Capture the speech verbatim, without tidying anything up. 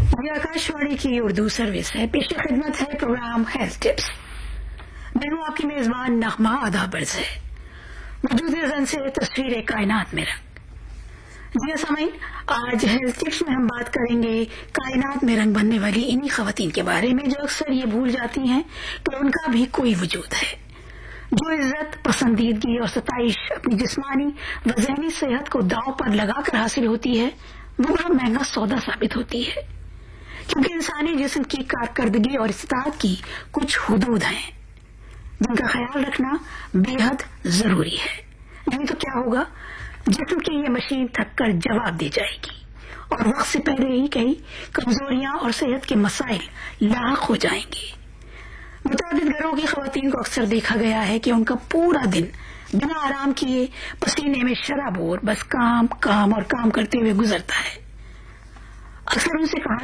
یہ آکاشوانی کی اردو سروس ہے. پیش خدمت ہے پروگرام ہیلتھ ٹپس. میں ہوں آپ کی میزبان نغمہ ادا برز ہے. وجود زن سے تصویر کائنات میں رنگ. جی سامعین، آج ہیلتھ ٹپس میں ہم بات کریں گے کائنات میں رنگ بننے والی انہی خواتین کے بارے میں جو اکثر یہ بھول جاتی ہیں کہ ان کا بھی کوئی وجود ہے. جو عزت، پسندیدگی اور ستائش اپنی جسمانی و ذہنی صحت کو داؤ پر لگا کر حاصل ہوتی ہے، وہ بڑا مہنگا سودا ثابت ہوتی ہے، کیونکہ انسانی جسم کی کارکردگی اور استطاعت کی کچھ حدود ہیں جن کا خیال رکھنا بے حد ضروری ہے. نہیں تو کیا ہوگا، جسم کی یہ مشین تھک کر جواب دے جائے گی اور وقت سے پہلے ہی کئی کمزوریاں اور صحت کے مسائل لاحق ہو جائیں گے. متعدد گھروں کی خواتین کو اکثر دیکھا گیا ہے کہ ان کا پورا دن بنا آرام کیے پسینے میں شرابور بس کام کام اور کام کرتے ہوئے گزرتا ہے. اکثر ان سے کہا